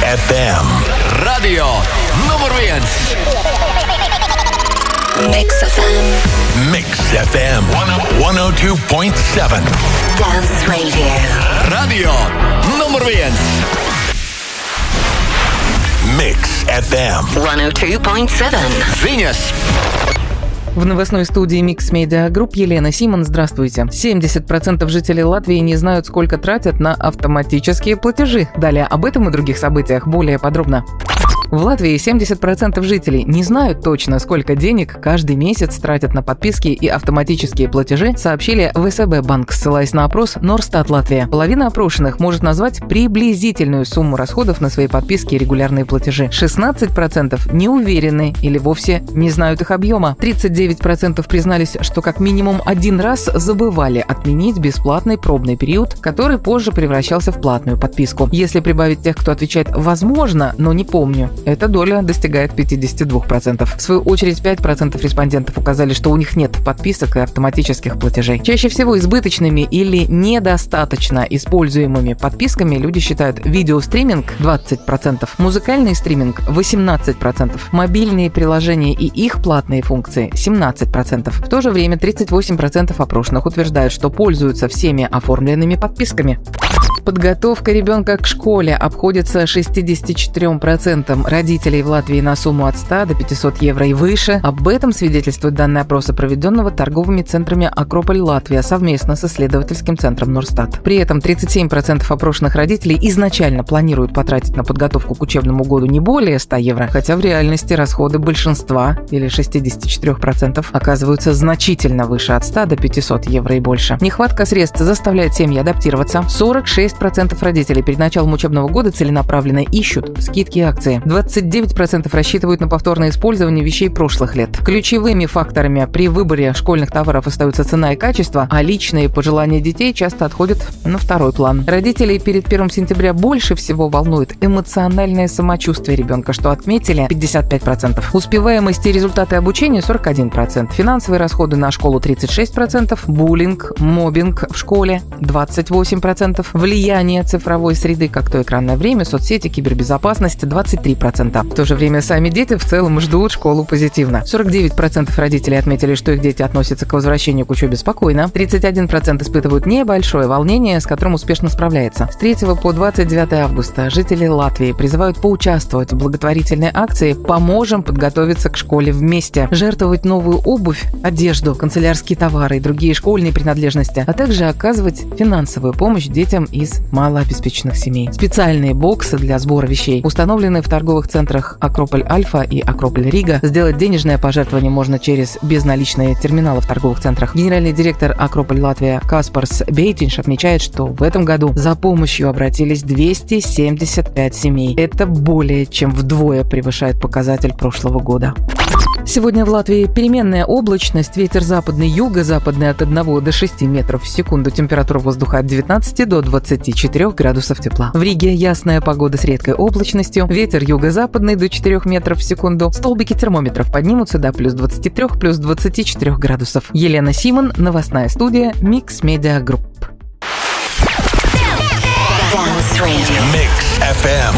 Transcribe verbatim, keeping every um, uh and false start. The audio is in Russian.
эф эм. Radio numur viens. Mix эф эм. Mix эф эм сто два и семь. Dance Radio. Radio numur viens. Mix эф эм сто два и семь. Ziņas. В новостной студии Mix Media Group Елена Симон. Здравствуйте. семьдесят процентов жителей Латвии не знают, сколько тратят на автоматические платежи. Далее об этом и других событиях более подробно. В Латвии семьдесят процентов жителей не знают точно, сколько денег каждый месяц тратят на подписки и автоматические платежи, сообщили в эс бэ банк, ссылаясь на опрос Норстат Латвия. Половина опрошенных может назвать приблизительную сумму расходов на свои подписки и регулярные платежи. шестнадцать процентов не уверены или вовсе не знают их объема. тридцать девять процентов признались, что как минимум один раз забывали отменить бесплатный пробный период, который позже превращался в платную подписку. Если прибавить тех, кто отвечает «возможно, но не помню», эта доля достигает пятьдесят два процента. В свою очередь, пять процентов респондентов указали, что у них нет подписок и автоматических платежей. Чаще всего избыточными или недостаточно используемыми подписками люди считают видеостриминг – двадцать процентов, музыкальный стриминг – восемнадцать процентов, мобильные приложения и их платные функции – семнадцать процентов. В то же время тридцать восемь процентов опрошенных утверждают, что пользуются всеми оформленными подписками. Подготовка ребенка к школе обходится шестьдесят четыре процента родителей в Латвии на сумму от ста до пятисот евро и выше. Об этом свидетельствуют данные опроса, проведенного торговыми центрами Акрополь Латвия совместно с исследовательским центром Норстат. При этом тридцать семь процентов опрошенных родителей изначально планируют потратить на подготовку к учебному году не более ста евро, хотя в реальности расходы большинства, или шестьдесят четыре процента, оказываются значительно выше от ста до пятисот евро и больше. Нехватка средств заставляет семьи адаптироваться. сорок шесть процентов родителей перед началом учебного года целенаправленно ищут скидки и акции. двадцать девять процентов рассчитывают на повторное использование вещей прошлых лет. Ключевыми факторами при выборе школьных товаров остаются цена и качество, а личные пожелания детей часто отходят на второй план. Родителей перед первым сентября больше всего волнует эмоциональное самочувствие ребенка, что отметили пятьдесят пять процентов. Успеваемость и результаты обучения сорок один процент. Финансовые расходы на школу тридцать шесть процентов. Буллинг, моббинг в школе двадцать восемь процентов. Влияние цифровой среды, как то экранное время, соцсети, кибербезопасность двадцать три процента. В то же время сами дети в целом ждут школу позитивно. сорок девять процентов родителей отметили, что их дети относятся к возвращению к учебе спокойно. тридцать один процент испытывают небольшое волнение, с которым успешно справляется. С третьего по двадцать девятое августа жители Латвии призывают поучаствовать в благотворительной акции «Поможем подготовиться к школе вместе», жертвовать новую обувь, одежду, канцелярские товары и другие школьные принадлежности, а также оказывать финансовую помощь детям из малообеспеченных семей. Специальные боксы для сбора вещей установлены в торговых центрах Акрополь Альфа и Акрополь Рига. Сделать денежное пожертвование можно через безналичные терминалы в торговых центрах. Генеральный директор Акрополь Латвия Каспарс Бейтинш отмечает, что в этом году за помощью обратились двести семьдесят пять семей. Это более чем вдвое превышает показатель прошлого года. Сегодня в Латвии переменная облачность, ветер западный, юго-западный от одного до шести метров в секунду, температура воздуха от девятнадцати до двадцати четырёх градусов тепла. В Риге ясная погода с редкой облачностью, ветер юго-западный до четырёх метров в секунду, столбики термометров поднимутся до плюс двадцати трёх, плюс двадцати четырёх градусов. Елена Симон, новостная студия Mix Media Group. Mix эф эм